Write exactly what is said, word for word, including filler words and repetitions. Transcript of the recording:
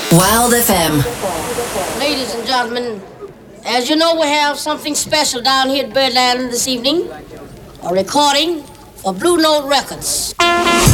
Wild F M. Ladies and gentlemen, as you know, we have something special down here at Birdland this evening. A recording for Blue Note Records.